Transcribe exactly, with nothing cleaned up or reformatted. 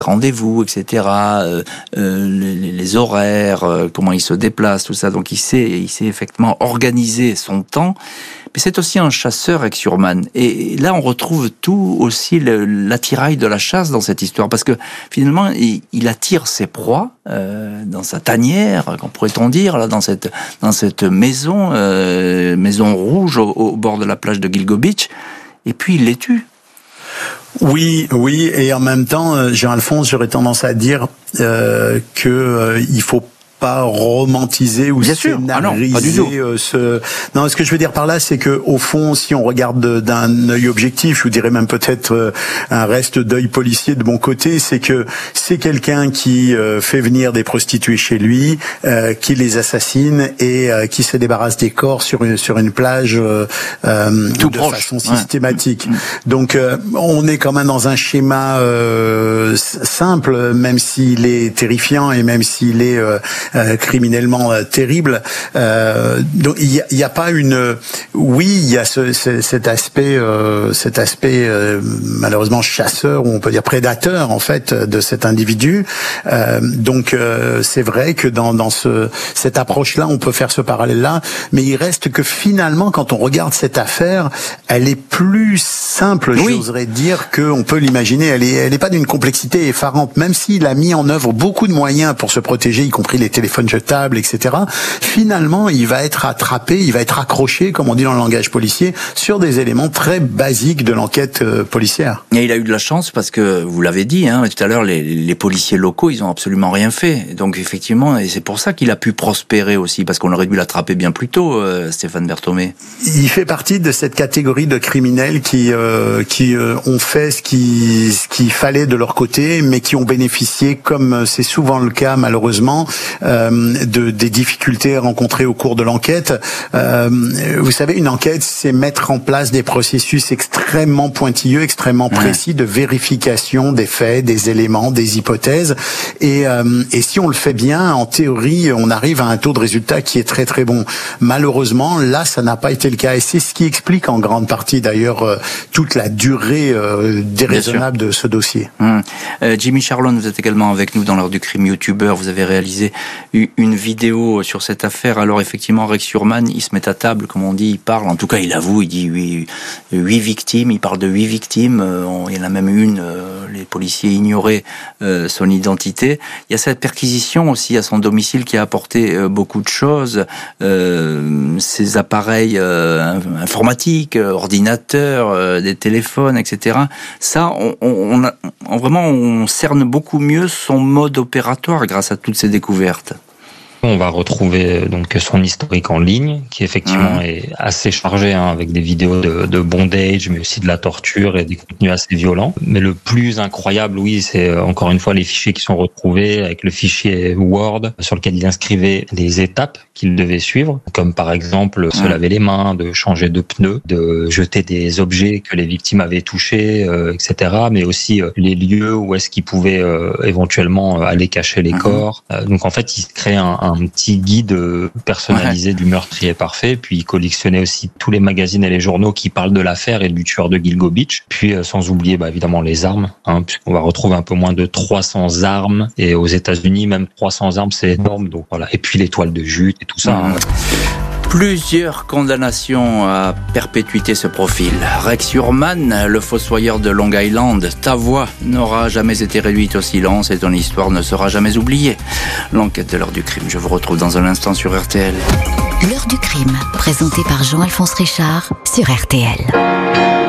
rendez-vous, et cetera, euh, euh, les, les horaires, euh, comment il se déplace, tout ça. Donc il sait, il sait effectivement organiser son temps. Mais c'est aussi un chasseur, Aix-sur-Man. Et là, on retrouve tout aussi le, l'attirail de la chasse dans cette histoire, parce que finalement, il, il attire ses proies euh, dans sa tanière, qu'on pourrait-on dire, là, dans cette dans cette maison, euh, maison rouge au, au bord de la plage de Gilgo Beach, et puis il les tue. Oui, oui, et en même temps, Jean-Alphonse, j'aurais tendance à dire euh, que euh, il faut pas romantiser ou Bien scénariser ah non, pas du tout. ce non ce que je veux dire par là, c'est que au fond, si on regarde d'un œil objectif, je vous dirais même peut-être un reste d'œil policier de mon côté, c'est que c'est quelqu'un qui euh, fait venir des prostituées chez lui, euh, qui les assassine et euh, qui se débarrasse des corps sur une sur une plage euh, Tout de proche. façon systématique. Ouais. Donc euh, on est quand même dans un schéma euh, simple, même s'il est terrifiant et même s'il est euh, Euh, criminellement euh, terrible. Euh, donc il y a, y a pas une. Oui, il y a ce, ce, cet aspect, euh, cet aspect euh, malheureusement chasseur ou on peut dire prédateur en fait de cet individu. Euh, donc euh, c'est vrai que dans dans ce cette approche-là, on peut faire ce parallèle-là, mais il reste que finalement, quand on regarde cette affaire, elle est plus simple. Oui. J'oserais dire que on peut l'imaginer. Elle est elle est pas d'une complexité effarante, même s'il a mis en œuvre beaucoup de moyens pour se protéger, y compris les téléphones jetables, et cetera. Finalement, il va être attrapé, il va être accroché, comme on dit dans le langage policier, sur des éléments très basiques de l'enquête euh, policière. Et il a eu de la chance parce que, vous l'avez dit, hein, tout à l'heure, les, les policiers locaux, ils ont absolument rien fait. Donc effectivement, et c'est pour ça qu'il a pu prospérer aussi, parce qu'on aurait dû l'attraper bien plus tôt, euh, Stéphane Berthomé. Il fait partie de cette catégorie de criminels qui euh, qui euh, ont fait ce qui ce qu'il fallait de leur côté, mais qui ont bénéficié, comme c'est souvent le cas malheureusement, Euh, de, des difficultés rencontrées au cours de l'enquête. Euh, vous savez, une enquête, c'est mettre en place des processus extrêmement pointilleux, extrêmement précis de vérification des faits, des éléments, des hypothèses. Et, euh, et si on le fait bien, en théorie, on arrive à un taux de résultat qui est très très bon. Malheureusement, là, ça n'a pas été le cas. Et c'est ce qui explique en grande partie, d'ailleurs, euh, toute la durée euh, déraisonnable de ce dossier. Hum. Euh, Jimmy Charlon, vous êtes également avec nous dans l'heure du crime, youtubeur. Vous avez réalisé une vidéo sur cette affaire. Alors effectivement, Aix-sur-Man, il se met à table, comme on dit, il parle, en tout cas il avoue, il dit huit, huit victimes, il parle de huit victimes, euh, il y en a même une, euh, les policiers ignoraient euh, son identité. Il y a cette perquisition aussi à son domicile qui a apporté euh, beaucoup de choses, euh, ces appareils euh, informatiques, ordinateurs, euh, des téléphones, et cetera. Ça, on, on, a, on, vraiment, on cerne beaucoup mieux son mode opératoire grâce à toutes ces découvertes. On va retrouver donc son historique en ligne, qui effectivement mmh. est assez chargé, hein, avec des vidéos de, de bondage, mais aussi de la torture et des contenus assez violents. Mais le plus incroyable, oui, c'est encore une fois les fichiers qui sont retrouvés avec le fichier Word sur lequel il inscrivait les étapes qu'il devait suivre, comme par exemple mmh. se laver les mains, de changer de pneus, de jeter des objets que les victimes avaient touchés, euh, et cetera. Mais aussi euh, les lieux où est-ce qu'ils pouvaient euh, éventuellement aller cacher les mmh. corps. Euh, donc en fait, il se crée un, un un petit guide personnalisé ouais. du meurtrier parfait, puis il collectionnait aussi tous les magazines et les journaux qui parlent de l'affaire et du tueur de Gilgo Beach, puis euh, sans oublier bah, évidemment les armes, hein, puisqu'on va retrouver un peu moins de trois cents armes, et aux États-Unis même trois cents armes c'est énorme, donc voilà. Et puis les toiles de jute et tout ça. Mmh. Hein. Plusieurs condamnations à perpétuité se profilent. Aix-sur-Man, le fossoyeur de Long Island, ta voix n'aura jamais été réduite au silence et ton histoire ne sera jamais oubliée. L'enquête de l'heure du crime, je vous retrouve dans un instant sur R T L. L'heure du crime, présentée par Jean-Alphonse Richard sur R T L.